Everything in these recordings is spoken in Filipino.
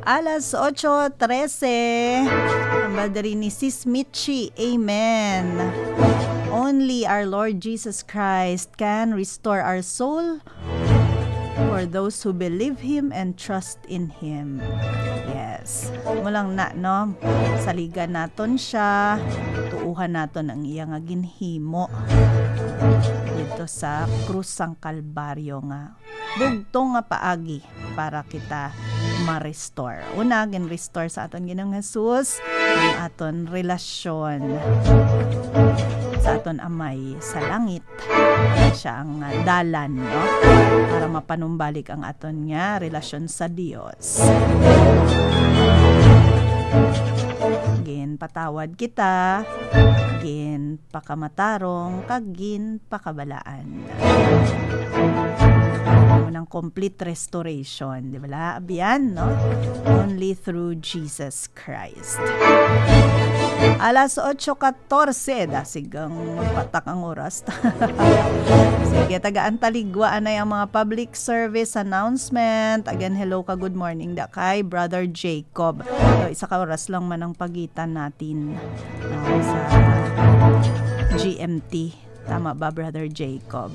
Alas 8:13. Ang badari ni Sis Michi. Amen. Only our Lord Jesus Christ can restore our soul for those who believe Him and trust in Him. Yes. Mulang na, no? Saligan naton siya. Tuuhan naton ang iyang ginhimo dito sa krus sang Kalbaryo nga. Bugtong nga paagi para kita ma-restore. Una, gin-restore sa aton Ginoong Hesus ang aton relasyon sa aton Amay sa langit. Siya ang dalan, no? Para mapanumbalik ang aton nga relasyon sa Dios. Gin patawad kita, gin pakamatarong, kag gin pakabalaan. Ng complete restoration, di ba? Abiyan, no? Only through Jesus Christ. Alas 8:14, dasigang patak ang oras. Sige, tagaan taligwaan na yung mga public service announcement. Again, hello ka, good morning da kay Brother Jacob. So, isa ka oras lang man ang pagitan natin, no, sa GMT. Tama ba, Brother Jacob?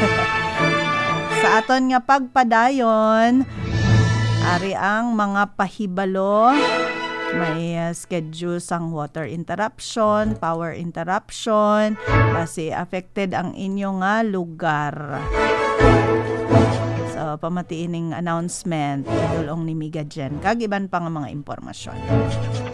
Sa aton nga pagpadayon, ari ang mga pahibalo, may schedule sang water interruption, power interruption, kasi affected ang inyo nga lugar. So, pamatiining announcement, idulong ni Miga dyan, kagiban pa nga mga impormasyon.